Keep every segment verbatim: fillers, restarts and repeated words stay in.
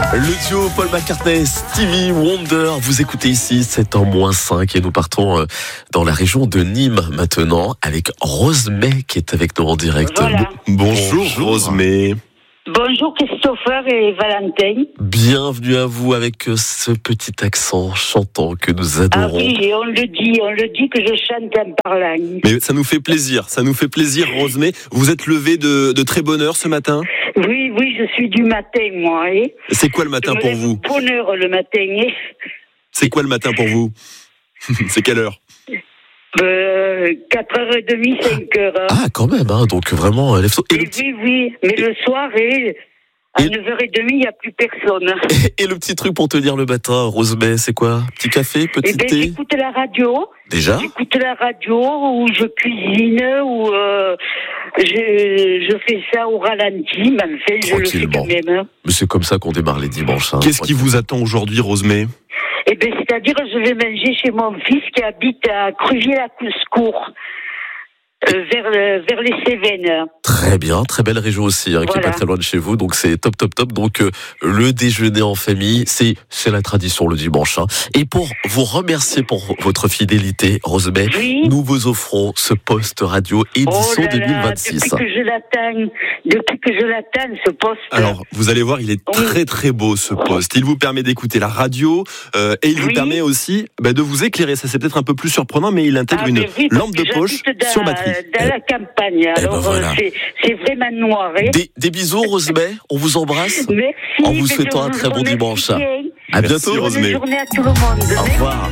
Le duo Paul McCartney, Stevie Wonder, vous écoutez ici, c'est en moins cinq et nous partons dans la région de Nîmes maintenant avec Rosemée qui est avec nous en direct. Voilà. Bonjour, Bonjour Rosemée. Bonjour Christopher et Valentin. Bienvenue à vous avec ce petit accent chantant que nous adorons. Ah oui, et on le dit, on le dit que je chante en parlant. Mais ça nous fait plaisir, ça nous fait plaisir Rosemée. Vous êtes levée de, de très bonne heure ce matin ? Oui, oui, je suis du matin moi. Hein. C'est quoi le matin pour vous ? Bonne heure le matin. Hein. C'est quoi le matin pour vous ? C'est quelle heure ? Euh, quatre heures trente, cinq heures. Ah, quand même, hein, donc vraiment, lève-toi. Et le... Oui, oui, mais le soir, et à et... neuf heures trente, il n'y a plus personne. Et, et le petit truc pour te dire le matin, Rosemée, c'est quoi ? Petit café, petit eh ben, thé ? J'écoute la radio. Déjà ? J'écoute la radio, ou je cuisine, ou euh, je, je fais ça au ralenti, mais enfin, je le fais quand même. Hein. Mais c'est comme ça qu'on démarre les dimanches. Hein, Qu'est-ce qui vous attend aujourd'hui, Rosemée ? Eh bien, c'est-à-dire, je vais manger chez mon fils qui habite à Cruvier-la-Couscourt, euh, vers, euh, vers les Cévennes. Très bien, très belle région aussi, hein, voilà. Qui est pas très loin de chez vous, donc c'est top, top, top. Donc euh, le déjeuner en famille, c'est c'est la tradition le dimanche. Hein. Et pour vous remercier pour votre fidélité, Rosemée, oui. nous vous offrons ce poste radio édition oh là là, deux mille vingt-six. Depuis que je l'attends, depuis que je l'attends, ce poste. Alors, vous allez voir, il est très très beau ce poste. Il vous permet d'écouter la radio euh, et il oui. vous permet aussi bah, de vous éclairer. Ça c'est peut-être un peu plus surprenant, mais il intègre ah, une oui, lampe de poche dans, sur batterie. Dans la campagne, alors ben voilà. c'est, c'est vraiment noir. Hein. Des, des bisous, Rosemée. On vous embrasse. Merci. En vous souhaitant un très bon dimanche. Bien. À bientôt, Bonne Rosemée. Bonne journée à tout le monde. Au revoir.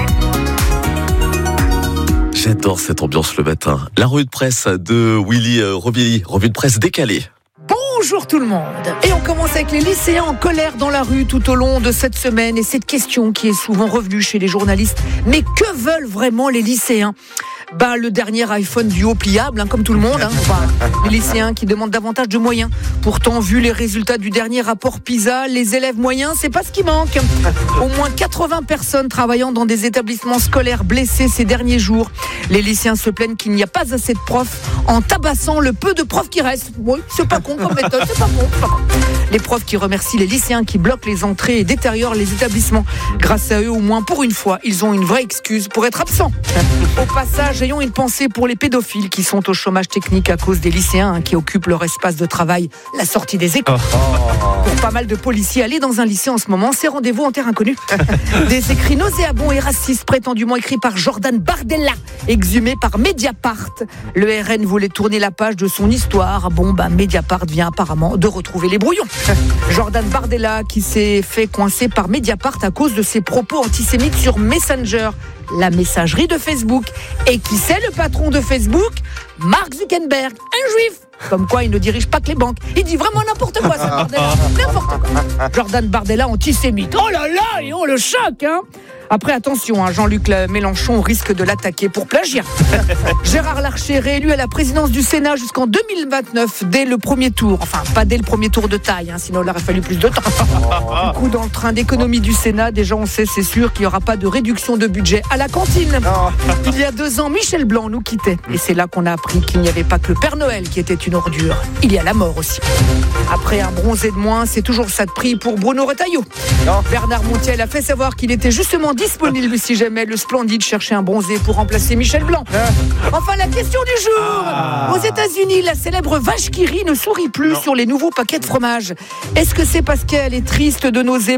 J'adore cette ambiance le matin. La revue de presse de Willy euh, Robilly, revue de presse décalée. Bonjour tout le monde. Et on commence avec les lycéens en colère dans la rue tout au long de cette semaine. Et cette question qui est souvent revenue chez les journalistes. Mais que veulent vraiment les lycéens ? Bah, le dernier iPhone du haut pliable, hein, comme tout le monde. Hein. Enfin, les lycéens qui demandent davantage de moyens. Pourtant, vu les résultats du dernier rapport PISA, les élèves moyens, c'est pas ce qui manque. Au moins quatre-vingts personnes travaillant dans des établissements scolaires blessées ces derniers jours. Les lycéens se plaignent qu'il n'y a pas assez de profs en tabassant le peu de profs qui restent. Oui, c'est pas con comme méthode, c'est pas con, c'est pas con. Les profs qui remercient les lycéens qui bloquent les entrées et détériorent les établissements. Grâce à eux, au moins pour une fois, ils ont une vraie excuse pour être absents. Au passage, ayons une pensée pour les pédophiles qui sont au chômage technique à cause des lycéens hein, qui occupent leur espace de travail, la sortie des écoles. Oh. Pour pas mal de policiers, aller dans un lycée en ce moment, c'est rendez-vous en terre inconnue. Des écrits nauséabonds et racistes prétendument écrits par Jordan Bardella, exhumés par Mediapart. Le R N voulait tourner la page de son histoire. Bon, bah, Mediapart vient apparemment de retrouver les brouillons. Jordan Bardella qui s'est fait coincer par Mediapart à cause de ses propos antisémites sur Messenger, la messagerie de Facebook. Et qui c'est le patron de Facebook ? Mark Zuckerberg, un juif. Comme quoi, il ne dirige pas que les banques. Il dit vraiment n'importe quoi, ça, Bardella. N'importe quoi. Jordan Bardella, antisémite. Oh là là, et on le choque, hein. Après, attention, hein, Jean-Luc Mélenchon risque de l'attaquer pour plagiat. Gérard Larcher, réélu à la présidence du Sénat jusqu'en deux mille vingt-neuf, dès le premier tour. Enfin, pas dès le premier tour de taille, hein, sinon il aurait fallu plus de temps. Du coup, dans le train d'économie du Sénat, déjà on sait, c'est sûr qu'il n'y aura pas de réduction de budget à la cantine. Il y a deux ans, Michel Blanc nous quittait. Et c'est là qu'on a appris qu'il n'y avait pas que le Père Noël qui était une ordure. Il y a la mort aussi. Après un bronzé de moins, c'est toujours ça de prix pour Bruno Retailleau. Bernard Montiel a fait savoir qu'il était justement disponible si jamais le Splendide cherchait un bronzé pour remplacer Michel Blanc. Enfin, la question du jour. Ah. Aux États-Unis, la célèbre vache qui rit ne sourit plus non. sur les nouveaux paquets de fromage. Est-ce que c'est parce qu'elle est triste de nos émeutes ?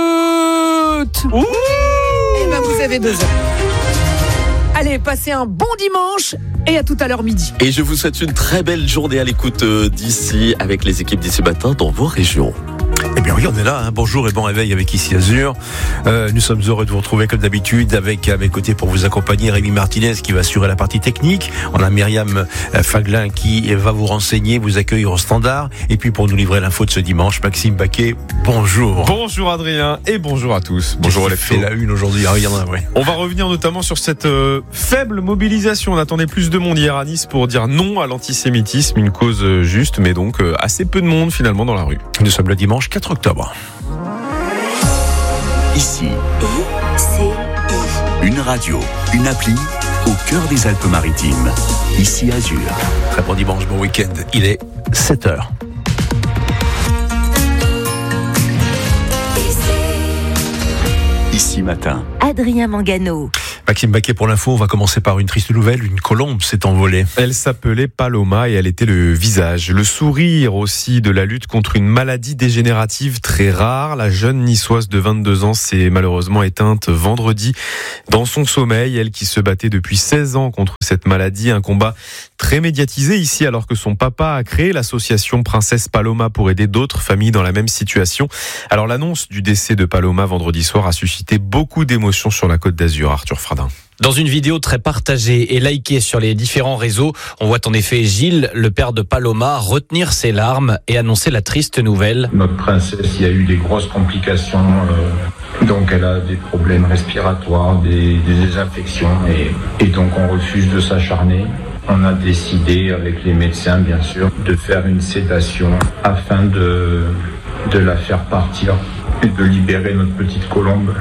Ouh. Eh bien, vous avez deux heures. Allez, passez un bon dimanche et à tout à l'heure midi. Et je vous souhaite une très belle journée à l'écoute d'ici avec les équipes d'ici matin dans vos régions. Eh bien oui, on est là, hein. Bonjour et bon réveil avec Ici Azur. Euh, nous sommes heureux de vous retrouver comme d'habitude avec à mes côtés pour vous accompagner Rémi Martinez qui va assurer la partie technique. On a Myriam Faglin qui va vous renseigner, vous accueillir au standard. Et puis pour nous livrer l'info de ce dimanche, Maxime Baquet, bonjour. Bonjour Adrien et bonjour à tous. Bonjour Alex. Fait la une aujourd'hui, ah, regarde, ouais. On va revenir notamment sur cette euh, faible mobilisation. On attendait plus de monde hier à Nice pour dire non à l'antisémitisme, une cause juste, mais donc euh, assez peu de monde finalement dans la rue. Nous sommes le dimanche quatre octobre. Ici, I-C-I. Une radio, une appli au cœur des Alpes-Maritimes. Ici Azur. Très bon dimanche, bon week-end. Il est sept heures. Ici Matin. Adrien Mangano. Maxime Baquet pour l'info, on va commencer par une triste nouvelle, une colombe s'est envolée. Elle s'appelait Paloma et elle était le visage, le sourire aussi de la lutte contre une maladie dégénérative très rare. La jeune niçoise de vingt-deux ans s'est malheureusement éteinte vendredi dans son sommeil. Elle qui se battait depuis seize ans contre cette maladie, un combat très médiatisé ici alors que son papa a créé l'association Princesse Paloma pour aider d'autres familles dans la même situation. Alors l'annonce du décès de Paloma vendredi soir a suscité beaucoup d'émotions sur la Côte d'Azur. Arthur Fradin. Dans une vidéo très partagée et likée sur les différents réseaux, on voit en effet Gilles, le père de Paloma, retenir ses larmes et annoncer la triste nouvelle. Notre princesse, il y a eu des grosses complications, euh, donc elle a des problèmes respiratoires, des, des infections, et, et donc on refuse de s'acharner. On a décidé, avec les médecins bien sûr, de faire une sédation afin de, de la faire partir et de libérer notre petite colombe.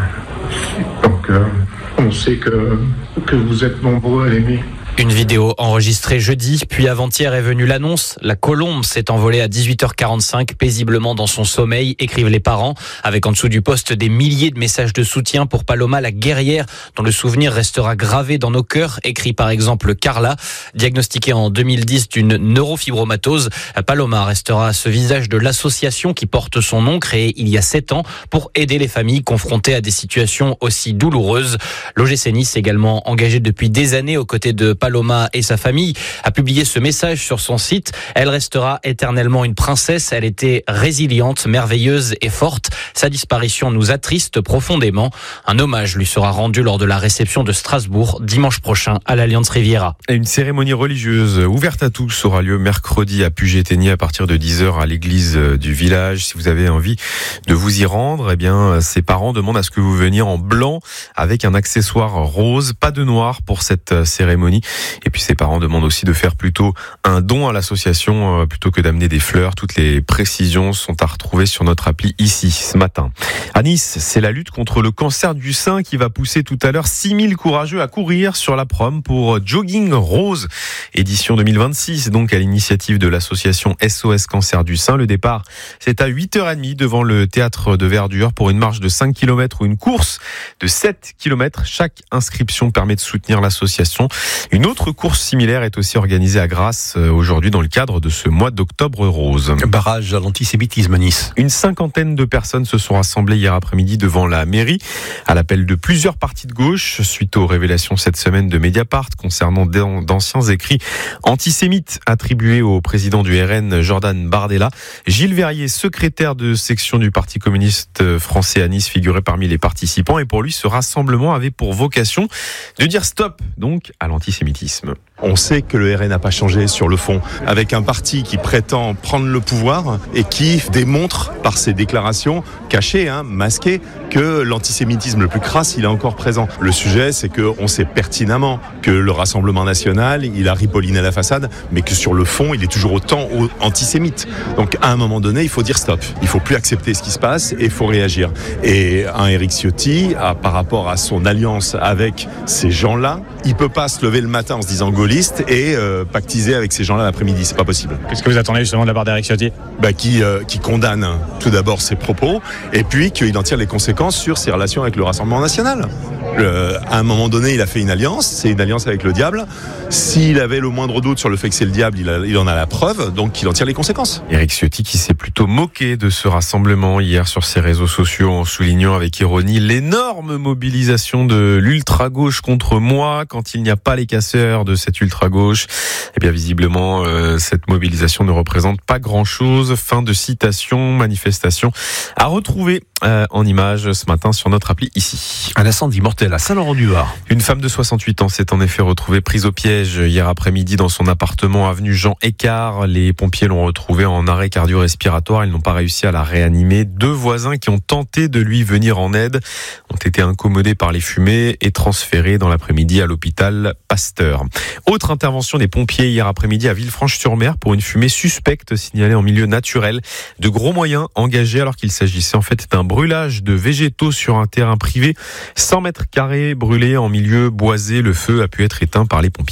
Donc euh, on sait que, que vous êtes nombreux à l'aimer. Une vidéo enregistrée jeudi, puis avant-hier est venue l'annonce. La colombe s'est envolée à dix-huit heures quarante-cinq, paisiblement dans son sommeil, écrivent les parents, avec en dessous du poste des milliers de messages de soutien pour Paloma, la guerrière, dont le souvenir restera gravé dans nos cœurs, écrit par exemple Carla. Diagnostiquée en deux mille dix d'une neurofibromatose, Paloma restera ce visage de l'association qui porte son nom, créée il y a sept ans, pour aider les familles confrontées à des situations aussi douloureuses. L'O G C Nice, également engagé depuis des années aux côtés de Paloma et sa famille, a publié ce message sur son site. Elle restera éternellement une princesse. Elle était résiliente, merveilleuse et forte. Sa disparition nous attriste profondément. Un hommage lui sera rendu lors de la réception de Strasbourg dimanche prochain à l'Alliance Riviera. Et une cérémonie religieuse ouverte à tous aura lieu mercredi à Puget-Théniers à partir de dix heures à l'église du village. Si vous avez envie de vous y rendre, eh bien, ses parents demandent à ce que vous veniez en blanc avec un accessoire rose, pas de noir pour cette cérémonie. Et puis ses parents demandent aussi de faire plutôt un don à l'association euh, plutôt que d'amener des fleurs. Toutes les précisions sont à retrouver sur notre appli ici ce matin. À Nice, c'est la lutte contre le cancer du sein qui va pousser tout à l'heure six mille courageux à courir sur la prom pour Jogging Rose, édition deux mille vingt-six, donc à l'initiative de l'association S O S Cancer du sein. Le départ, c'est à huit heures trente devant le théâtre de Verdure pour une marche de cinq kilomètres ou une course de sept kilomètres. Chaque inscription permet de soutenir l'association. Une autre course similaire est aussi organisée à Grasse aujourd'hui dans le cadre de ce mois d'octobre rose. Barrage à l'antisémitisme à Nice. Une cinquantaine de personnes se sont rassemblées hier après-midi devant la mairie à l'appel de plusieurs partis de gauche suite aux révélations cette semaine de Mediapart concernant d'anciens écrits antisémites attribués au président du R N Jordan Bardella. Gilles Verrier, secrétaire de section du Parti communiste français à Nice, figurait parmi les participants et pour lui ce rassemblement avait pour vocation de dire stop donc à l'antisémitisme. On sait que le R N n'a pas changé sur le fond, avec un parti qui prétend prendre le pouvoir et qui démontre par ses déclarations cachées, hein, masquées, que l'antisémitisme le plus crasse, il est encore présent. Le sujet, c'est qu'on sait pertinemment que le Rassemblement national, il a ripolliné la façade, mais que sur le fond, il est toujours autant antisémite. Donc à un moment donné, il faut dire stop. Il ne faut plus accepter ce qui se passe et il faut réagir. Et un Éric Ciotti, à, par rapport à son alliance avec ces gens-là, il ne peut pas se lever le matin en se disant gaulliste et euh, pactiser avec ces gens-là l'après-midi, c'est pas possible. Qu'est-ce que vous attendez justement de la part d'Éric Ciotti ? Bah, qui, euh, qui condamne tout d'abord ses propos et puis qu'il en tire les conséquences sur ses relations avec le Rassemblement national. Le, à un moment donné, il a fait une alliance, c'est une alliance avec le diable. S'il avait le moindre doute sur le fait que c'est le diable, il, a, il en a la preuve, donc il en tire les conséquences. Éric Ciotti qui s'est plutôt moqué de ce rassemblement hier sur ses réseaux sociaux en soulignant avec ironie l'énorme mobilisation de l'ultra-gauche contre moi quand il n'y a pas les casseurs de cette ultra-gauche. Eh bien visiblement, euh, cette mobilisation ne représente pas grand-chose. Fin de citation, manifestation à retrouver euh, en images ce matin sur notre appli ici. Un incendie mortel à Saint-Laurent-du-Var. Une femme de soixante-huit ans s'est en effet retrouvée prise au piège hier après-midi dans son appartement avenue Jean Écart. Les pompiers l'ont retrouvée en arrêt cardio-respiratoire. Ils n'ont pas réussi à la réanimer. Deux voisins qui ont tenté de lui venir en aide ont été incommodés par les fumées et transférés dans l'après-midi à l'hôpital Pasteur. Autre intervention des pompiers hier après-midi à Villefranche-sur-Mer pour une fumée suspecte signalée en milieu naturel. De gros moyens engagés alors qu'il s'agissait en fait d'un brûlage de végétaux sur un terrain privé. cent mètres carrés brûlés en milieu boisé. Le feu a pu être éteint par les pompiers.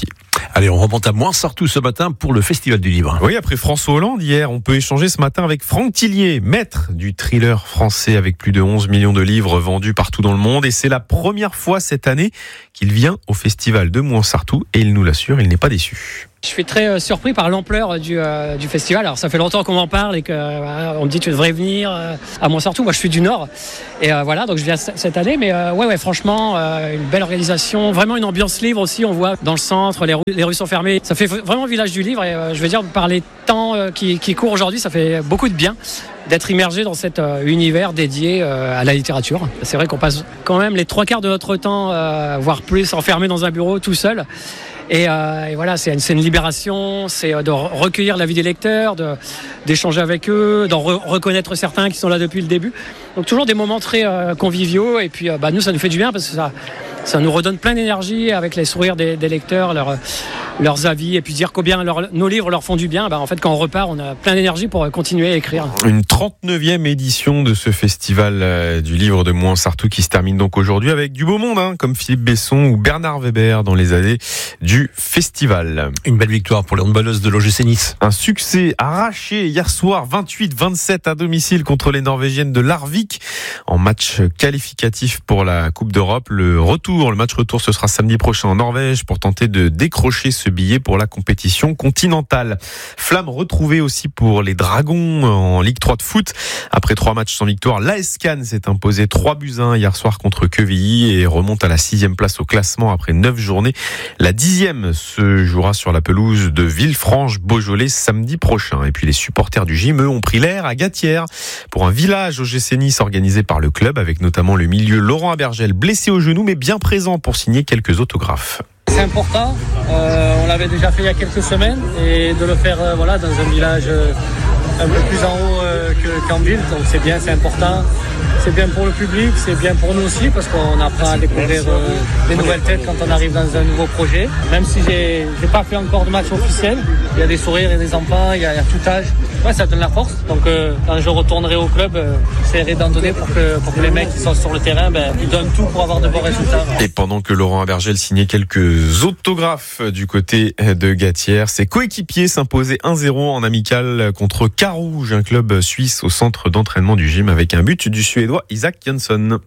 Allez, on remonte à Mointsartou ce matin pour le Festival du Livre. Oui, après François Hollande hier, on peut échanger ce matin avec Franck Tillier, maître du thriller français avec plus de onze millions de livres vendus partout dans le monde. Et c'est la première fois cette année qu'il vient au Festival de Mointsartou et il nous l'assure, il n'est pas déçu. Je suis très euh, surpris par l'ampleur du, euh, du festival. Alors ça fait longtemps qu'on m'en parle et qu'on euh, me dit tu devrais venir euh, à Mointsartou. Moi je suis du Nord et euh, voilà, donc je viens c- cette année. Mais euh, ouais ouais franchement euh, une belle organisation, vraiment une ambiance livre aussi. On voit dans le centre, les rues, les rues sont fermées. Ça fait vraiment village du livre et euh, je veux dire par les temps euh, qui, qui courent aujourd'hui, ça fait beaucoup de bien d'être immergé dans cet euh, univers dédié euh, à la littérature. C'est vrai qu'on passe quand même les trois quarts de notre temps, euh, voire plus, enfermé dans un bureau tout seul. Et, euh, et voilà, c'est une, c'est une libération, c'est de recueillir l'avis des lecteurs, de, d'échanger avec eux, d'en re- reconnaître certains qui sont là depuis le début. Donc toujours des moments très euh, conviviaux. Et puis euh, bah, nous, ça nous fait du bien parce que ça, ça nous redonne plein d'énergie avec les sourires des, des lecteurs, leur, leurs avis, et puis dire combien leur, nos livres leur font du bien. Bah, en fait, quand on repart, on a plein d'énergie pour continuer à écrire. Une trente-neuvième édition de ce festival euh, du livre de Mointsartou qui se termine donc aujourd'hui avec du beau monde, hein, comme Philippe Besson ou Bernard Weber dans les années du festival. Une belle victoire pour les handballeuses de l'O G C Nice. Un succès arraché hier soir, vingt-huit vingt-sept à domicile contre les Norvégiennes de Larvik en match qualificatif pour la Coupe d'Europe. Le retour, le match retour, ce sera samedi prochain en Norvège pour tenter de décrocher ce billet pour la compétition continentale. Flamme retrouvée aussi pour les Dragons en Ligue trois de foot. Après trois matchs sans victoire, l'A S Cannes s'est imposé trois buts à un hier soir contre Quevilly et remonte à la sixième place au classement après neuf journées. La dixième se jouera sur la pelouse de Villefranche-Beaujolais samedi prochain. Et puis les supporters du J M E ont pris l'air à Gatière pour un village O G C Nice organisé par le club avec notamment le milieu Laurent Abergel blessé au genou mais bien présent pour signer quelques autographes. C'est important, euh, on l'avait déjà fait il y a quelques semaines et de le faire euh, voilà, dans un village euh, un peu plus en haut euh, que, qu'en ville, donc c'est bien, c'est important. C'est bien pour le public, c'est bien pour nous aussi parce qu'on apprend à découvrir euh, des nouvelles têtes quand on arrive dans un nouveau projet. Même si j'ai, j'ai pas fait encore de match officiel, il y a des sourires, il y a des enfants, il y a, il y a tout âge. Ouais, ça donne la force. Donc euh, quand je retournerai au club, euh, j'essaierai d'en donner pour que, pour que les mecs qui sont sur le terrain, ben, ils donnent tout pour avoir de bons résultats. Et pendant que Laurent Abergel signait quelques autographes du côté de Gatière, ses coéquipiers s'imposaient un zéro en amical contre Carouge, un club suisse au centre d'entraînement du gym avec un but du Suédois Isaac Jansson.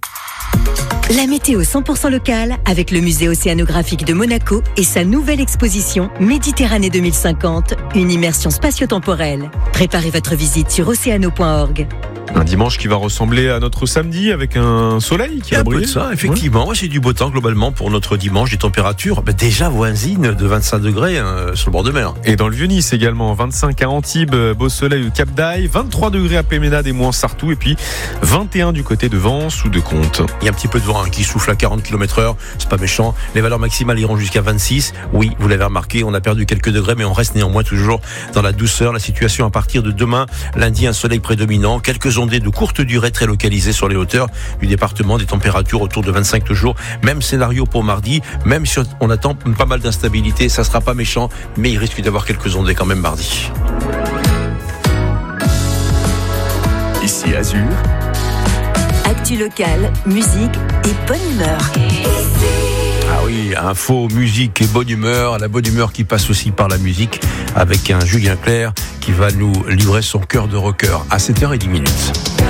La météo cent pour cent locale avec le musée océanographique de Monaco et sa nouvelle exposition Méditerranée deux mille cinquante, une immersion spatio-temporelle. Préparez votre visite sur océano point org. Un dimanche qui va ressembler à notre samedi avec un soleil qui a va briller. Un peu de ça, effectivement. Ouais. C'est du beau temps globalement pour notre dimanche. Des températures bah, déjà voisines de vingt-cinq degrés hein, sur le bord de mer. Et dans le Vieux-Nice également, vingt-cinq à Antibes, beau soleil au Cap d'Aille, vingt-trois degrés à Péménade et Mointsartou, et puis vingt et un du côté de Vence ou de Comte. Il y a un petit peu de vent hein, qui souffle à quarante kilomètres heure, c'est pas méchant. Les valeurs maximales iront jusqu'à vingt-six. Oui, vous l'avez remarqué, on a perdu quelques degrés, mais on reste néanmoins toujours dans la douceur. La situation à partir de demain, lundi, un soleil prédominant, quelques ondées de courte durée très localisées sur les hauteurs du département, des températures autour de vingt-cinq toujours. Même scénario pour mardi, même si on attend pas mal d'instabilité, ça sera pas méchant, mais il risque d'avoir quelques ondées quand même mardi. Ici Azur. Actu locale, musique et bonne humeur. Ah oui, info, musique et bonne humeur. La bonne humeur qui passe aussi par la musique avec un Julien Clerc qui va nous livrer son cœur de rocker à sept heures dix minutes.